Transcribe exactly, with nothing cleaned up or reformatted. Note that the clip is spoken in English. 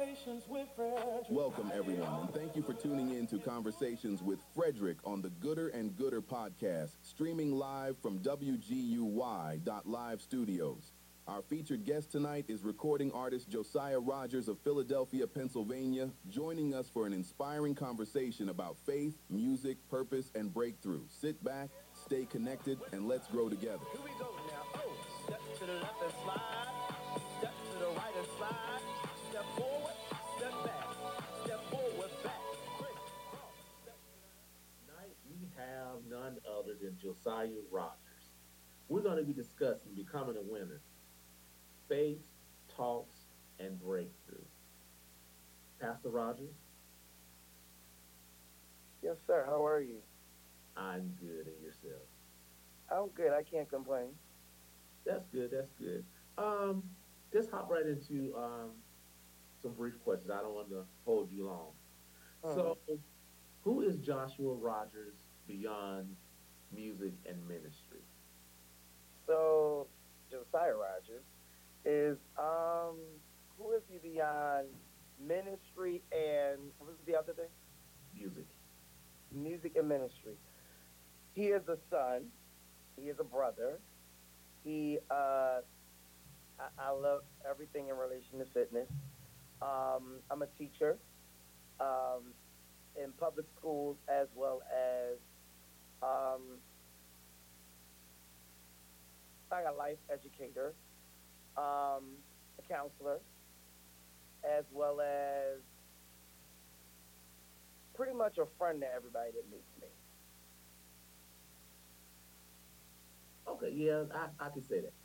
Conversations with Frederick. Welcome, everyone, and thank you for tuning in to Conversations with Frederick on the Gooder and Gooder podcast, streaming live from W G U Y dot live studios. Our featured guest tonight is recording artist Josiah Rogers of Philadelphia, Pennsylvania, joining us for an inspiring conversation about faith, music, purpose, and breakthrough. Sit back, stay connected, and let's grow together. Here we go now. Oh, step to the left and slide. Step to the right and slide. Step forward, step back. Step forward, back. Criss, cross, step to the left. Tonight we have none other than Josiah Rogers. We're going to be discussing becoming a winner, faith, talks, and breakthrough. Pastor Rogers, Yes, sir. How are you? I'm good, and yourself? I'm good. I can't complain. That's good. That's good. Um, let's hop right into um some brief questions. I don't want to hold you long. Mhm. So, who is Joshua Rogers beyond music and ministry? So, Josiah Rogers is, um, who is he beyond ministry and, what was the other thing? Music. Music and ministry. He is a son. He is a brother. He, uh, I, I love everything in relation to fitness. Um, I'm a teacher um, in public schools as well as um, like a life educator, um, a counselor, as well as pretty much a friend to everybody that meets me. Okay, yeah, I, I can say that.